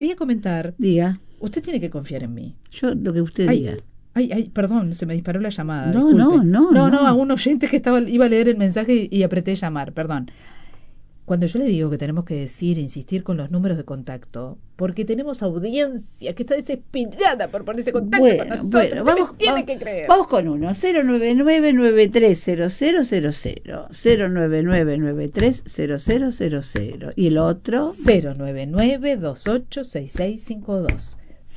quería comentar, Diga. usted tiene que confiar en mí. Yo, lo que usted Ay, diga. ay, perdón, se me disparó la llamada, No, disculpe. no. A un oyente que iba a leer el mensaje y apreté llamar, perdón. Cuando yo le digo que tenemos que insistir con los números de contacto, porque tenemos audiencia que está desesperada por ponerse en contacto con nosotros, usted me tiene que creer. Vamos con uno, 099-930000, 099-930000, y el otro 099-286652,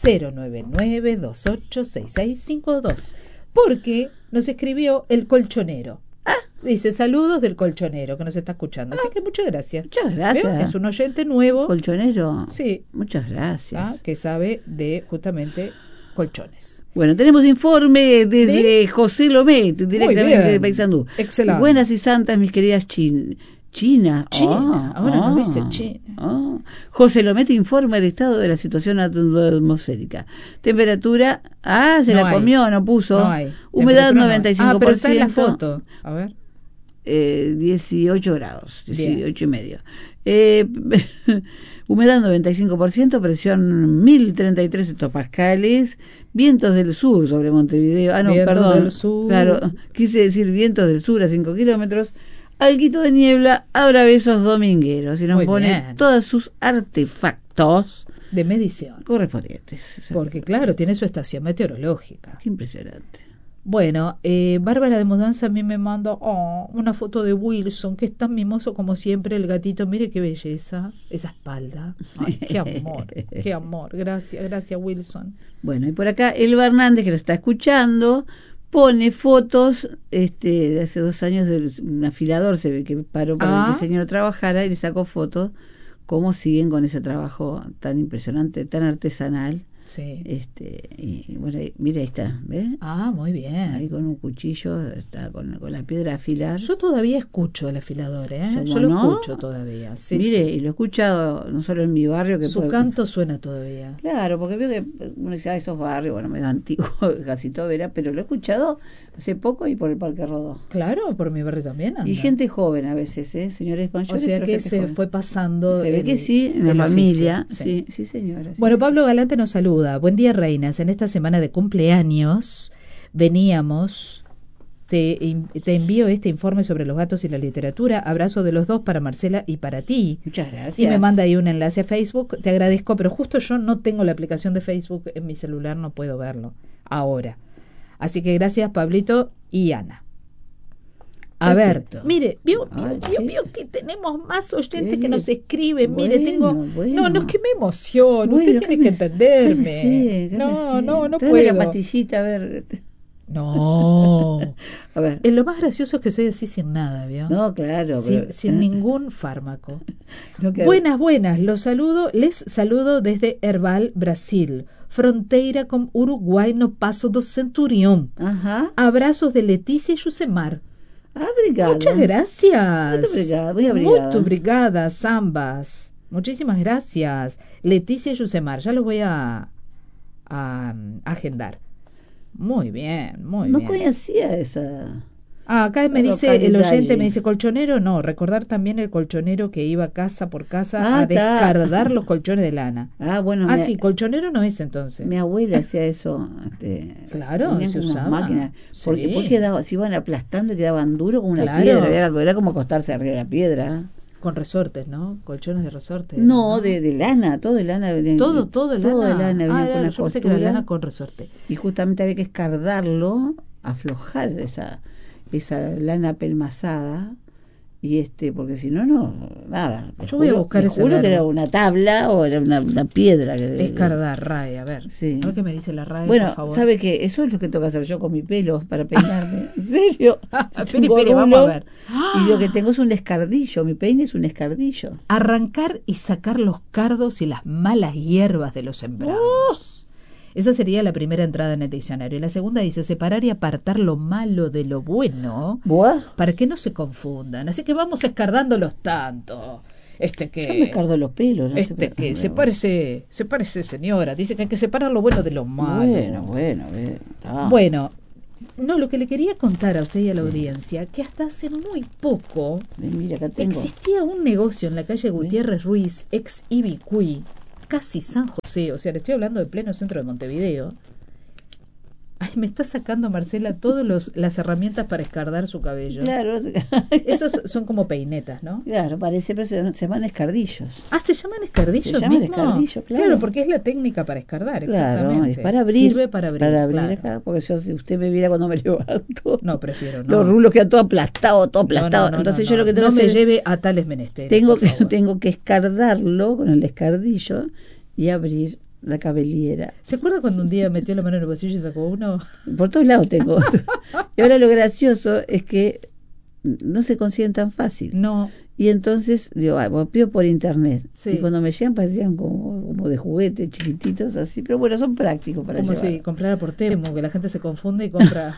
099-286652, porque nos escribió el colchonero. Dice, saludos del colchonero que nos está escuchando. Así que muchas gracias. Muchas gracias. ¿Veo? Es un oyente nuevo. Colchonero. Sí. Muchas gracias. Que sabe de justamente colchones. Bueno, tenemos informe desde José Lomet, directamente de Paysandú. Excelente. Buenas y santas, mis queridas China. Ahora nos dice China. José Lomet informa el estado de la situación atmosférica. Temperatura, se no la hay. comió, no puso. No hay. Humedad 95%. Pero está en la foto. A ver. 18 grados, 18 y medio. Humedad 95%, presión 1033 hectopascales, vientos del sur sobre Montevideo. Vientos del sur. Claro, quise decir vientos del sur a 5 kilómetros. Alguito de niebla, habrá besos domingueros. Y nos Muy pone bien. todos sus artefactos de medición correspondientes. Porque claro, tiene su estación meteorológica. Qué impresionante. Bueno, Bárbara de Mudanza a mí me manda una foto de Wilson, que es tan mimoso como siempre el gatito. Mire qué belleza, esa espalda. Ay, qué amor, qué amor. Gracias Wilson. Bueno, y por acá Elba Hernández, que lo está escuchando, pone fotos de hace 2 años de un afilador, se ve que paró para que el señor trabajara y le sacó fotos. Cómo siguen con ese trabajo tan impresionante, tan artesanal. Sí. Y bueno, mira, ahí está, ¿ves? Muy bien. Ahí con un cuchillo, está con la piedra a afilar. Yo todavía escucho el afilador, Yo lo escucho todavía. Sí, mire, sí. y lo he escuchado no solo en mi barrio. Que su canto suena todavía. Claro, porque veo que uno dice, esos barrios, bueno, medio antiguos, casi todo verá, pero lo he escuchado hace poco y por el Parque Rodó. Claro, por mi barrio también anda. Y gente joven a veces, señores mayores. O sea que se fue pasando. Se ve que sí, en la familia. Sí, señora. Bueno, Pablo Galante nos saluda. Buen día, reinas. En esta semana de cumpleaños veníamos, te envío este informe sobre los gatos y la literatura. Abrazo de los dos para Marcela y para ti. Muchas gracias. Y me manda ahí un enlace a Facebook. Te agradezco, pero justo yo no tengo la aplicación de Facebook en mi celular, no puedo verlo ahora. Así que gracias, Pablito y Ana. A Perfecto. ver, mire, vio que tenemos más oyentes que nos escriben. Mire, tengo... Bueno. No, es que me emociono. Usted tiene que entenderme. No puedo. La pastillita, a ver. No. A ver. Lo más gracioso es que soy así sin nada, ¿vio? No, claro. Sin ningún fármaco. No, Buenas. Les saludo desde Herbal, Brasil. Fronteira con Uruguay no Paso do Centurión. Ajá. Abrazos de Leticia y Yusemar. Obrigada. Muchas gracias. Muy obrigada. Muy obrigadas ambas. Muchísimas gracias. Leticia y Yusemar. Ya los voy a agendar. Muy bien. No conocía esa. Acá me dice el oyente, me dice colchonero, no, recordar también el colchonero que iba casa por casa a descardar los colchones de lana. Bueno. Sí, colchonero no es entonces. Mi abuela hacía eso. Claro, se usaba. Máquinas, porque se iban aplastando y quedaban duros como una Claro. piedra. Era como acostarse arriba de la piedra. Con resortes, ¿no? Colchones de resortes. No, de lana, todo de lana. Todo de lana. Todo de lana. Yo pensé que era lana con resorte. Y justamente había que escardarlo, aflojar esa lana apelmazada, y porque si no, nada. Yo voy a buscar ese juro verbo. que era una tabla o era una piedra. Escardar, RAE, a ver. Sí. A ver qué me dice la RAE, bueno, por favor. ¿sabe qué? Eso es lo que tengo que hacer yo con mi pelo para peinarme. ¿En serio? Espere, vamos a ver. Y lo que tengo es un escardillo. Mi peine es un escardillo. Arrancar y sacar los cardos y las malas hierbas de los sembrados. Esa sería la primera entrada en el diccionario. Y la segunda dice separar y apartar lo malo de lo bueno. Para que no se confundan. Así que vamos escardándolos tanto. Yo me escardo los pelos. No se parece señora. Dice que hay que separar lo bueno de lo malo. Bueno, no, lo que le quería contar a usted y a la audiencia, que hasta hace muy poco mira, acá tengo. existía un negocio en la calle Gutiérrez Ruiz, ex Ibicuí, casi San José, o sea, le estoy hablando de pleno centro de Montevideo. Ay, me está sacando Marcela todas las herramientas para escardar su cabello. Claro. Esos son como peinetas, ¿no? Claro, parece, pero se llaman escardillos. Ah, ¿se llaman escardillos Se llaman mismo? escardillos, claro. Claro, porque es la técnica para escardar, Claro, exactamente. es para abrir. Sirve para abrir, claro. Acá, porque yo, si usted me viera cuando me levanto. No, prefiero no. Los rulos quedan todo aplastado. No, Entonces yo lo que tengo no que me hacer, lleve a tales menesteres. tengo que escardarlo con el escardillo y abrir la cabellera. ¿Se acuerda cuando un día metió la mano en el bolsillo y sacó uno? Por todos lados tengo. Y ahora lo gracioso es que no se consiguen tan fácil. No. Y entonces digo, pido por internet. Sí. Y cuando me llegan parecían como de juguete, chiquititos así. Pero bueno, son prácticos para llevar. Como si comprara por Temu, que la gente se confunde y compra...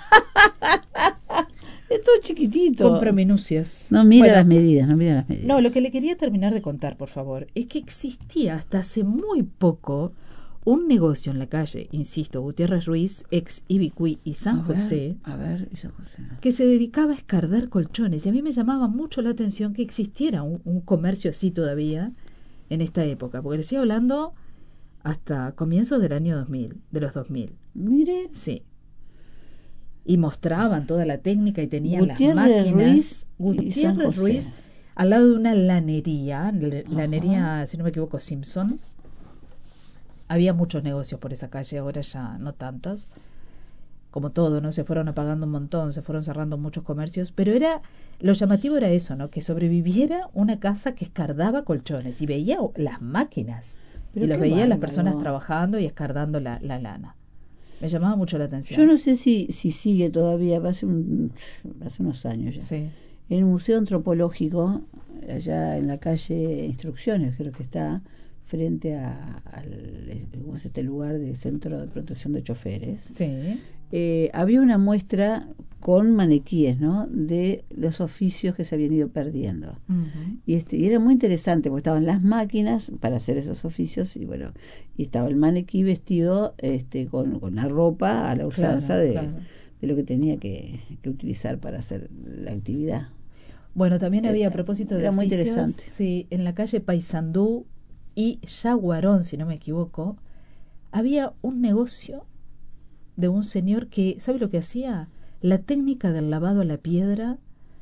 Es todo chiquitito. Compra minucias. No mira Bueno, las medidas, no mira las medidas. No, lo que le quería terminar de contar, por favor, es que existía hasta hace muy poco un negocio en la calle, insisto, Gutiérrez Ruiz, ex Ibicuí y San José, y San José, que se dedicaba a escardar colchones. Y a mí me llamaba mucho la atención que existiera un comercio así todavía en esta época, porque le estoy hablando hasta comienzos del año 2000, de los 2000. Mire. Sí. Y mostraban toda la técnica y tenían Gutiérrez las máquinas. Gutiérrez Ruiz, al lado de una lanería, lanería, si no me equivoco, Simpson. Había muchos negocios por esa calle, ahora ya no tantos. Como todo, ¿no? Se fueron apagando un montón, se fueron cerrando muchos comercios, pero lo llamativo era eso, ¿no? Que sobreviviera una casa que escardaba colchones y veía las máquinas. Pero y los veía las personas trabajando y escardando la lana. Me llamaba mucho la atención. Yo no sé si sigue todavía, hace unos años ya. Sí. En el Museo Antropológico, allá en la calle Instrucciones, creo que está, frente ¿cómo es este lugar de Centro de Protección de Choferes? Sí. Había una muestra con maniquíes, ¿no? De los oficios que se habían ido perdiendo. Uh-huh. Y era muy interesante, porque estaban las máquinas para hacer esos oficios, y bueno, y estaba el maniquí vestido con la ropa a la usanza de lo que tenía que utilizar para hacer la actividad. Bueno, también había, a propósito de era oficios, muy interesante. Sí, en la calle Paysandú y Yaguarón, si no me equivoco, había un negocio de un señor que, ¿sabe lo que hacía? La técnica del lavado a la piedra,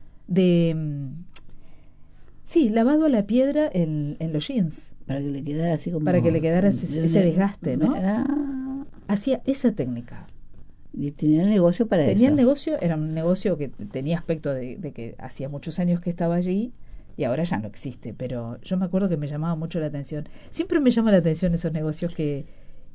lavado a la piedra en los jeans. Para que le quedara así como... Para que le quedara ese desgaste, ¿no? Hacía esa técnica. Y tenía el negocio para eso. Tenía el negocio, era un negocio que tenía aspecto de que hacía muchos años que estaba allí, y ahora ya no existe, pero yo me acuerdo que me llamaba mucho la atención. Siempre me llama la atención esos negocios que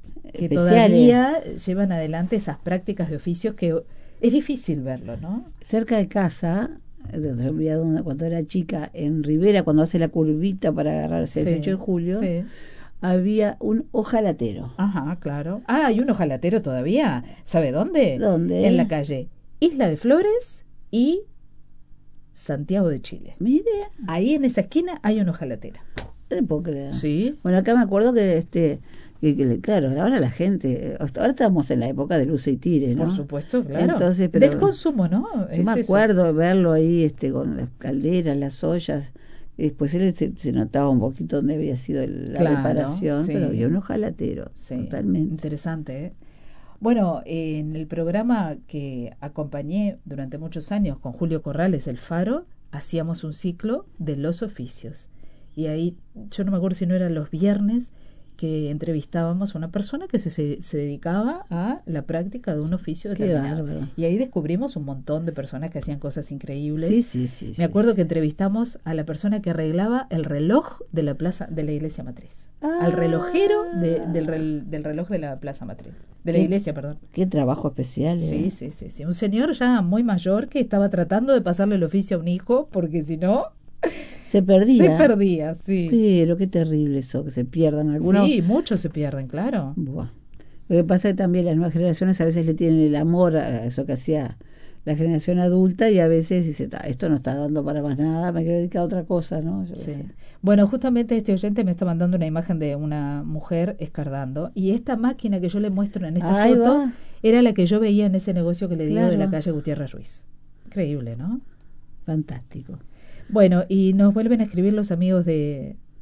todavía llevan adelante esas prácticas de oficios que es difícil verlo, ¿no? Cerca de casa, cuando era chica, en Rivera, cuando hace la curvita para agarrarse el 18 de julio, había un ojalatero. Ajá, claro. Ah, hay un ojalatero todavía. ¿Sabe dónde? ¿Dónde? En la calle Isla de Flores y Santiago de Chile. Mire. Ahí en esa esquina hay un ojalatero. No le puedo creer. Sí. Bueno, acá me acuerdo que claro, ahora la gente, ahora estamos en la época de luz y tire, ¿no? Por supuesto, claro. Entonces, del consumo, ¿no? Yo me acuerdo de verlo ahí con las calderas, las ollas, y después se notaba un poquito dónde había sido la reparación, pero había un ojalatero, totalmente. Interesante, ¿eh? Bueno, en el programa que acompañé durante muchos años con Julio Corrales, El Faro, hacíamos un ciclo de los oficios. Y ahí, yo no me acuerdo si no era los viernes, que entrevistábamos a una persona que se dedicaba a la práctica de un oficio determinado. Y ahí descubrimos un montón de personas que hacían cosas increíbles. Sí. Me acuerdo que entrevistamos a la persona que arreglaba el reloj de la plaza de la iglesia matriz. Al relojero del reloj de la plaza matriz. De la iglesia, perdón. Qué trabajo especial. Sí. Un señor ya muy mayor que estaba tratando de pasarle el oficio a un hijo, porque si no... Se perdía, sí. Pero qué terrible eso, que se pierdan algunos. Sí, muchos se pierden, claro. Buah. Lo que pasa es que también las nuevas generaciones a veces le tienen el amor a eso que hacía la generación adulta, y a veces dice, esto no está dando para más nada, me quiero dedicar a otra cosa, ¿no? Sí. Bueno, justamente este oyente me está mandando una imagen de una mujer escardando, y esta máquina que yo le muestro en esta foto era la que yo veía en ese negocio que le digo de la calle Gutiérrez Ruiz. Increíble, ¿no? Fantástico. Bueno, y nos vuelven a escribir los amigos de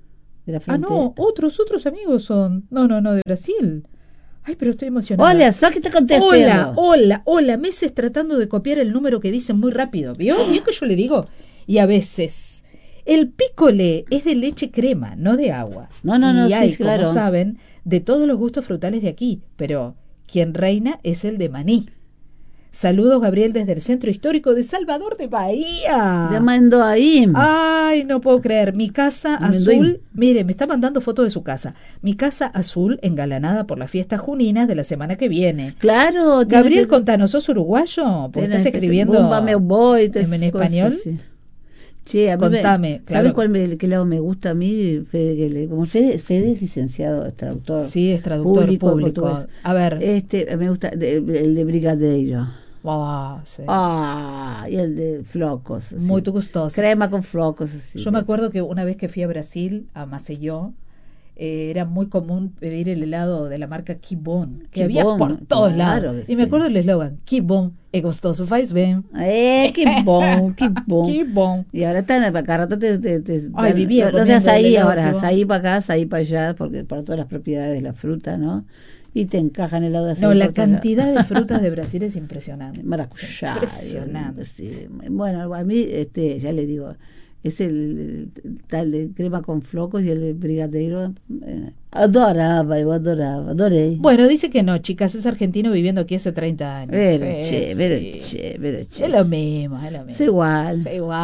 de la frontera. No, otros amigos son. No, de Brasil. Ay, pero estoy emocionada. Hola, ¿qué está aconteciendo? Hola, meses tratando de copiar el número que dicen muy rápido. ¿Vio que yo le digo? Y a veces, el picole es de leche crema, no de agua. No, y hay, sí, claro. como saben, de todos los gustos frutales de aquí, pero quien reina es el de maní. Saludos, Gabriel, desde el Centro Histórico de Salvador de Bahía. De Amendoim. Ay, no puedo creer. Mi casa azul, mire, me está mandando fotos de su casa. Mi casa azul engalanada por las fiestas juninas de la semana que viene. Claro. Gabriel, contanos, ¿sos uruguayo? Porque estás escribiendo en español. Cosas, sí. Che, a mí contame. ¿Sabes qué lado me gusta a mí? Como Fede es licenciado, es traductor. Sí, es traductor público. A ver. Me gusta el de Brigadeiro. Sí. Y el de flocos. Así. Muy gustoso. Crema con flocos. Así. Yo me acuerdo que una vez que fui a Brasil, a Maceió, era muy común pedir el helado de la marca Que Bom, que había por todos lados. Y me acuerdo el eslogan, Que Bom, es gostoso, faz bem. Que bom, que bom. Que bom. Y ahora están acá rato vivía los de azaí ahora, azaí para acá, azaí para allá, porque para todas las propiedades de la fruta, ¿no? Y te encajan el helado de azaí. No, la cantidad de frutas de Brasil es impresionante. Maracuyá. Impresionante. Sí. Bueno, a mí, ya le digo, es el tal de crema con flocos y el de brigadeiro. Adoré. Bueno, dice que no, chicas, es argentino viviendo aquí hace 30 años. Pero che. Es lo mismo. Es igual.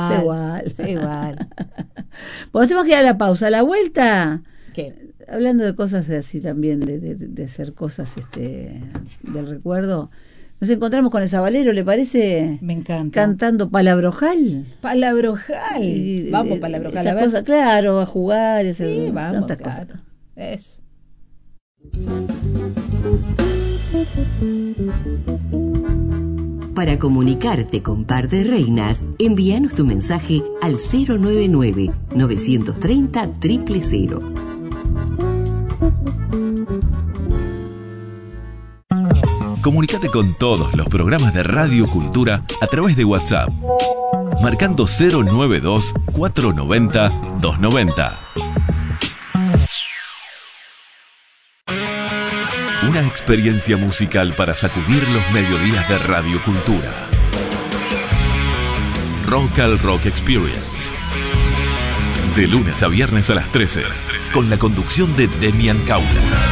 Bueno, tenemos que ir a la pausa. A la vuelta. ¿Qué? Hablando de cosas así también, de hacer cosas del recuerdo. Nos encontramos con el Sabalero, ¿le parece? Me encanta. Cantando Palabrojal. Palabrojal. Vamos, Palabrojal. A ver. Cosa, claro, a jugar. Sí, vamos, tantas claro. cosas. Eso. Para comunicarte con Par de Reinas, envíanos tu mensaje al 099-930-000. Comunicate con todos los programas de Radio Cultura a través de WhatsApp, marcando 092-490-290. Una experiencia musical para sacudir los mediodías de Radio Cultura. Rock al Rock Experience. De lunes a viernes a las 13, con la conducción de Demian Caula.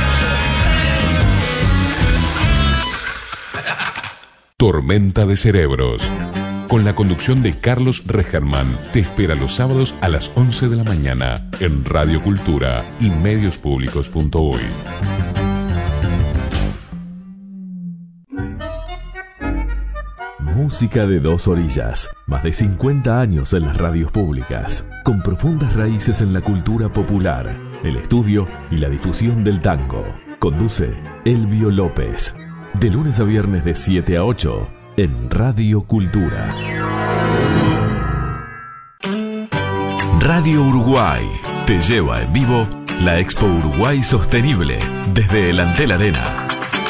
Tormenta de Cerebros, con la conducción de Carlos Regerman, te espera los sábados a las 11 de la mañana en Radio Cultura y Mediospublicos.uy. Música de dos orillas, más de 50 años en las radios públicas, con profundas raíces en la cultura popular, el estudio y la difusión del tango. Conduce Elvio López. De lunes a viernes de 7 a 8 en Radio Cultura. Radio Uruguay te lleva en vivo la Expo Uruguay Sostenible desde el Antel Arena.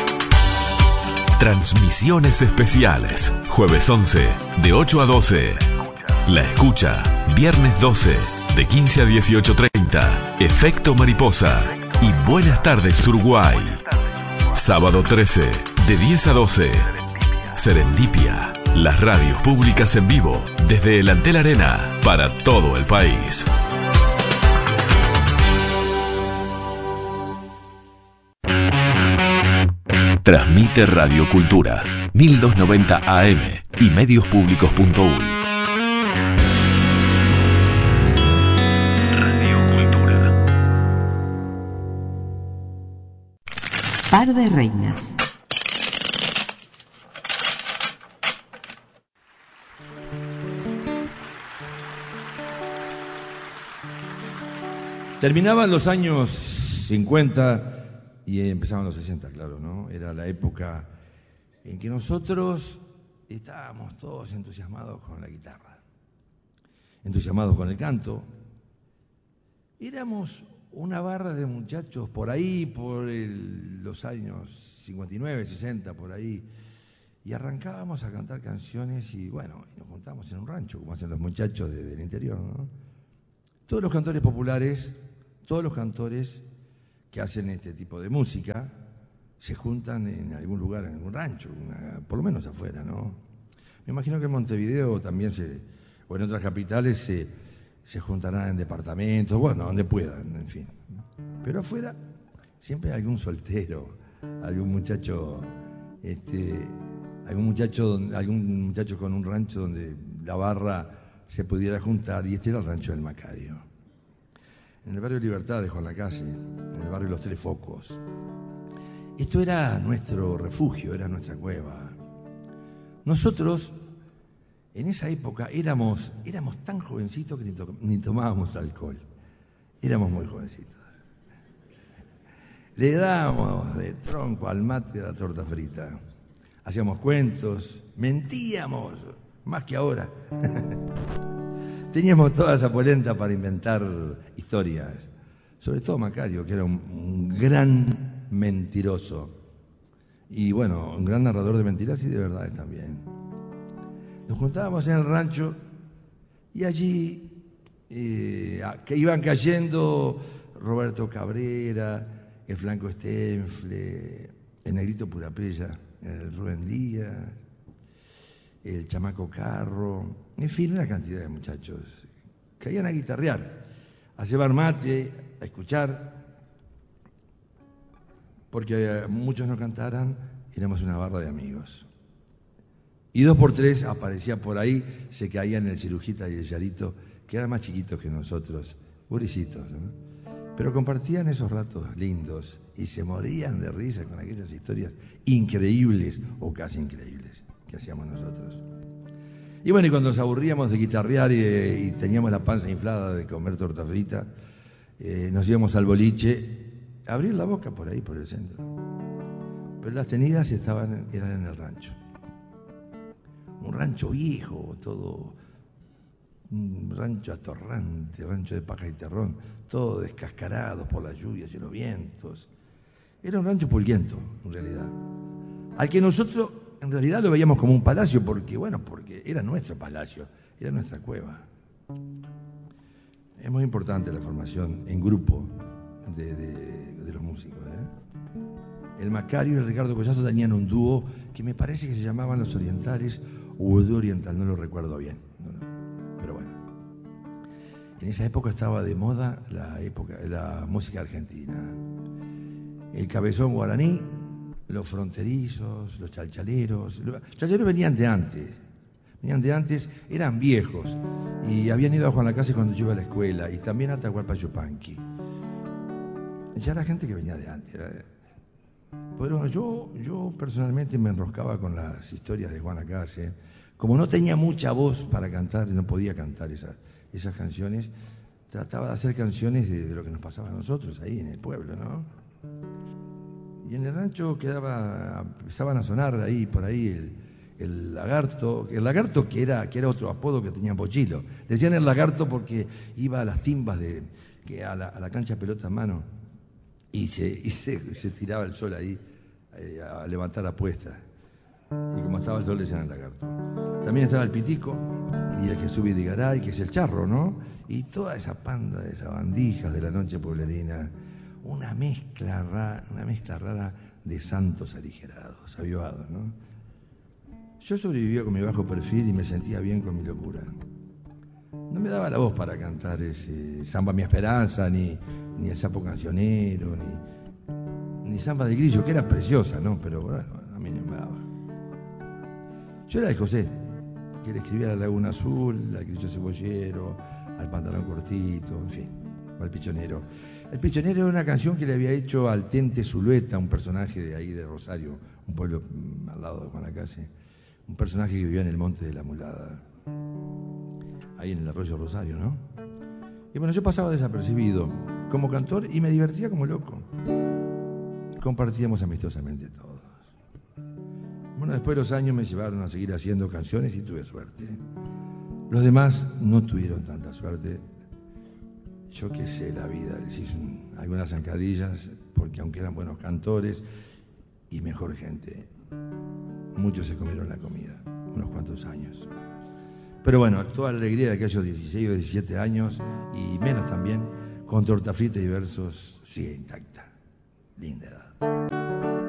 Transmisiones especiales. Jueves 11 de 8 a 12. La Escucha. Viernes 12 de 15 a 18:30. Efecto Mariposa. Y Buenas tardes Uruguay. Sábado 13 de 10 a 12. Serendipia. Las radios públicas en vivo desde el Antel Arena para todo el país. Transmite Radio Cultura 1290 AM y Mediospublicos.uy. Radio Cultura. Par de Reinas. Terminaban los años 50 y empezaban los 60, claro, ¿no? Era la época en que nosotros estábamos todos entusiasmados con la guitarra, entusiasmados con el canto. Éramos una barra de muchachos por ahí, por los años 59, 60, por ahí, y arrancábamos a cantar canciones y, bueno, nos juntábamos en un rancho, como hacen los muchachos del interior, ¿no? Todos los cantores populares, todos los cantores que hacen este tipo de música se juntan en algún lugar, en algún rancho, por lo menos afuera, ¿no? Me imagino que en Montevideo también o en otras capitales se juntarán en departamentos, bueno, donde puedan, en fin. Pero afuera siempre hay algún soltero, algún muchacho con un rancho donde la barra se pudiera juntar, y este era el rancho del Macario. En el barrio Libertad de Juan Lacase, en el barrio Los Tres Focos. Esto era nuestro refugio, era nuestra cueva. Nosotros, en esa época, éramos tan jovencitos que ni tomábamos alcohol. Éramos muy jovencitos. Le dábamos de tronco al mate y a la torta frita. Hacíamos cuentos, mentíamos, más que ahora. Teníamos toda esa polenta para inventar historias. Sobre todo Macario, que era un gran mentiroso. Y bueno, un gran narrador de mentiras y de verdades también. Nos juntábamos en el rancho y allí que iban cayendo Roberto Cabrera, el Flanco Stenfle, el Negrito Purapella, el Rubén Díaz, el Chamaco Carro, en fin, una cantidad de muchachos que iban a guitarrear, a llevar mate, a escuchar, porque muchos no cantaran, éramos una barra de amigos. Y 2 por 3 aparecía por ahí, se caían el Cirujita y el Yarito, que eran más chiquitos que nosotros, pobrecitos, ¿no? Pero compartían esos ratos lindos y se morían de risa con aquellas historias increíbles o casi increíbles que hacíamos nosotros. Y bueno, y cuando nos aburríamos de guitarrear y teníamos la panza inflada de comer torta frita, nos íbamos al boliche a abrir la boca por ahí, por el centro. Pero las tenidas eran en el rancho. Un rancho viejo, todo, un rancho atorrante, rancho de paja y terrón, todo descascarado por las lluvias y los vientos. Era un rancho pulguiento, en realidad, al que nosotros en realidad lo veíamos como un palacio, porque era nuestro palacio, era nuestra cueva. Es muy importante la formación en grupo de los músicos, ¿eh? El Macario y el Ricardo Collazo tenían un dúo que me parece que se llamaban Los Orientales o el Dúo Oriental, no lo recuerdo bien. Pero bueno, en esa época estaba de moda la música argentina. El cabezón guaraní, los fronterizos, los chalchaleros. Los chalchaleros venían de antes, eran viejos y habían ido a Juan Lacase cuando yo iba a la escuela, y también a Atahualpa Yupanqui. Ya era gente que venía de antes. Pero yo personalmente me enroscaba con las historias de Juan Lacase. Como no tenía mucha voz para cantar y no podía cantar esas canciones, trataba de hacer canciones de lo que nos pasaba a nosotros ahí en el pueblo, ¿no? Y en el rancho empezaban a sonar ahí, por ahí, el lagarto que era otro apodo que tenía Pochilo. Decían el lagarto porque iba a las timbas a la cancha pelota a mano y se tiraba el sol ahí a levantar apuestas. Y como estaba el sol, decían el lagarto. También estaba el Pitico y el Jesús Vidigaray, que es el charro, ¿no? Y toda esa panda de sabandijas de la noche pueblerina. Una mezcla rara de santos aligerados, avivados, ¿no? Yo sobrevivía con mi bajo perfil y me sentía bien con mi locura. No me daba la voz para cantar ese Samba Mi Esperanza, ni el Sapo Cancionero, ni Samba de Grillo, que era preciosa, ¿no? Pero bueno, a mí no me daba. Yo era de José, que le escribía a La Laguna Azul, al Grillo Cebollero, al Pantalón Cortito, en fin, al Pichonero. El Pichonero era una canción que le había hecho al Tente Zulueta, un personaje de ahí de Rosario, un pueblo al lado de Juan Lacase, un personaje que vivía en el Monte de la Mulada, ahí en el arroyo Rosario, ¿no? Y bueno, yo pasaba desapercibido como cantor y me divertía como loco. Compartíamos amistosamente todos. Bueno, después de los años me llevaron a seguir haciendo canciones y tuve suerte. Los demás no tuvieron tanta suerte. Yo qué sé, la vida les hizo algunas zancadillas, porque aunque eran buenos cantores y mejor gente, muchos se comieron la comida, unos cuantos años. Pero bueno, toda la alegría de aquellos 16 o 17 años, y menos también, con torta frita y versos sigue intacta. Linda edad.